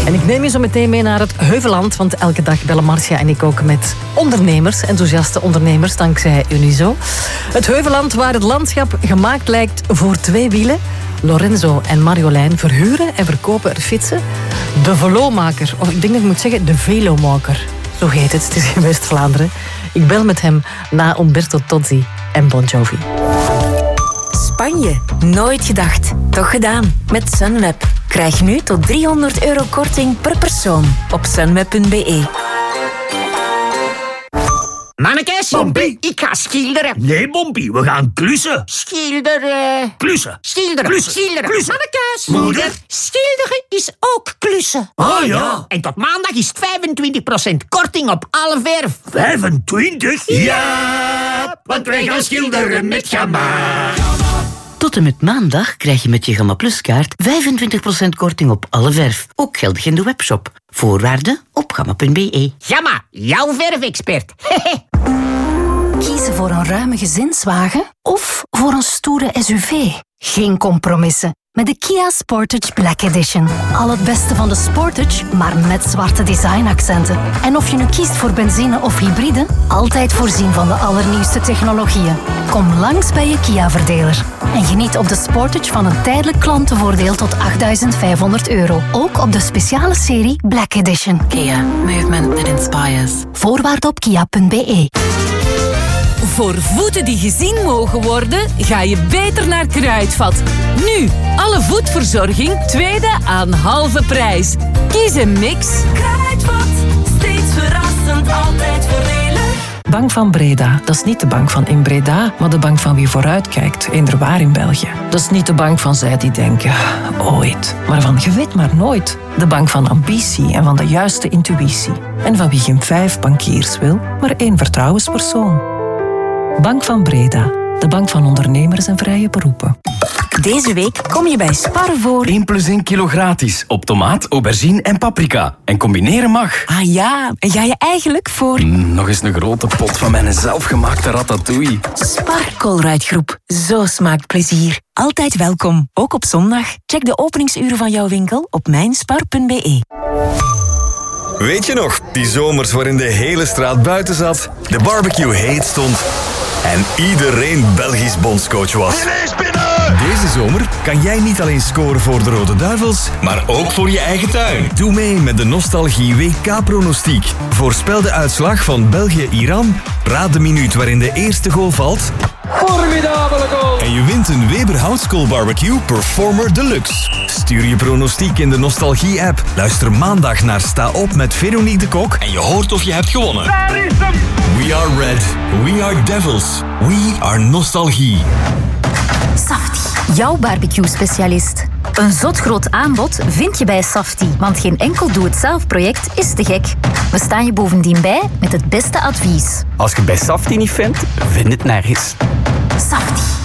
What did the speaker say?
En ik neem je zo meteen mee naar het Heuvelland, want elke dag bellen Marcia en ik ook met ondernemers, enthousiaste ondernemers, dankzij Unizo. Het Heuvelland waar het landschap gemaakt lijkt voor twee wielen. Lorenzo en Marjolein verhuren en verkopen er fietsen. De velomaker, of ik denk dat ik moet zeggen de velomaker. Zo heet het is in West-Vlaanderen. Ik bel met hem na Umberto Tozzi en Bon Jovi. Spanje. Nooit gedacht. Toch gedaan. Met Sunweb. Krijg nu tot €300 korting per persoon op sunweb.be. Mannekes, Bompie. ik ga schilderen. Nee, Bompie, we gaan klussen. Schilderen. Klussen. Schilderen. Klussen. Schilderen. Klussen. Mannekes. Moeder. Schilderen is ook klussen. Ah ja. En tot maandag is het 25% korting op alle verf. 25? Ja, want wij gaan schilderen met Gamma. Tot en met maandag krijg je met je Gamma Plus kaart 25% korting op alle verf. Ook geldig in de webshop. Voorwaarden op gamma.be. Gamma, jouw verfexpert. Kiezen voor een ruime gezinswagen of voor een stoere SUV? Geen compromissen. Met de Kia Sportage Black Edition. Al het beste van de Sportage, maar met zwarte designaccenten. En of je nu kiest voor benzine of hybride, altijd voorzien van de allernieuwste technologieën. Kom langs bij je Kia-verdeler. En geniet op de Sportage van een tijdelijk klantenvoordeel tot €8.500. Ook op de speciale serie Black Edition. Kia. Movement that inspires. Voorwaarden op kia.be. Voor voeten die gezien mogen worden, ga je beter naar Kruidvat. Nu, alle voetverzorging, tweede aan halve prijs. Kies een mix. Kruidvat, steeds verrassend, altijd voordelig. Bank van Breda, dat is niet de bank van in Breda, maar de bank van wie vooruitkijkt, inderwaar in België. Dat is niet de bank van zij die denken, ooit, maar van je weet maar nooit. De bank van ambitie en van de juiste intuïtie. En van wie geen 5 bankiers wil, maar 1 vertrouwenspersoon. Bank van Breda, de bank van ondernemers en vrije beroepen. Deze week kom je bij Spar voor 1+1 kilo gratis op tomaat, aubergine en paprika. En combineren mag. Ah ja, en ga je eigenlijk voor Nog eens een grote pot van mijn zelfgemaakte ratatouille. Spar Colruyt Groep. Zo smaakt plezier. Altijd welkom, ook op zondag. Check de openingsuren van jouw winkel op mijnspar.be. Weet je nog, die zomers waarin de hele straat buiten zat, de barbecue heet stond en iedereen Belgisch bondscoach was? Deze zomer kan jij niet alleen scoren voor de Rode Duivels, maar ook voor je eigen tuin. Doe mee met de Nostalgie WK-pronostiek. Voorspel de uitslag van België-Iran, raad de minuut waarin de eerste goal valt. Formidabele goal! En je wint een Weber Houtskool Barbecue Performer Deluxe. Stuur je pronostiek in de Nostalgie-app. Luister maandag naar Sta Op met Veronique de Kok en je hoort of je hebt gewonnen. Daar is hem! We are red. We are devils. We are nostalgie. Safti, jouw barbecue-specialist. Een zot groot aanbod vind je bij Safti, want geen enkel doe-het-zelf-project is te gek. We staan je bovendien bij met het beste advies. Als je het bij Safti niet vindt, vind het nergens. Safti.